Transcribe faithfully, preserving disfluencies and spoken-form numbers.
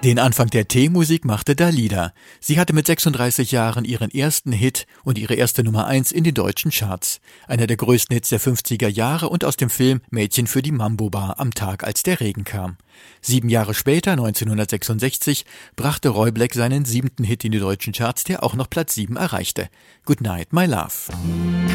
Den Anfang der Teemusik machte Dalida. Sie hatte mit sechsunddreißig Jahren ihren ersten Hit und ihre erste Nummer eins in den deutschen Charts. Einer der größten Hits der fünfziger Jahre und aus dem Film Mädchen für die Mambo-Bar am Tag, als der Regen kam. Sieben Jahre später, neunzehnhundertsechsundsechzig, brachte Roy Black seinen siebten Hit in die deutschen Charts, der auch noch Platz sieben erreichte. Good Night, My Love.